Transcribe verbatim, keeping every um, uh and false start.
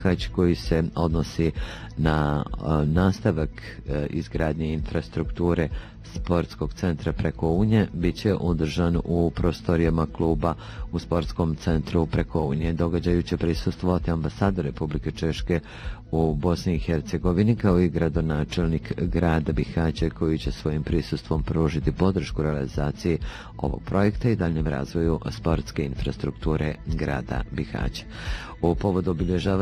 koji se odnosi na uh, nastavak uh, izgradnje infrastrukture sportskog centra preko Unje bit će održan u prostorijama kluba u sportskom centru preko Unje. Događaju će prisustvovati ambasador Republike Češke u Bosni i Hercegovini kao i gradonačelnik grada Bihaća koji će svojim prisustvom pružiti podršku realizaciji ovog projekta i daljem razvoju sportske infrastrukture grada Bihaća. U povodu obilježavanja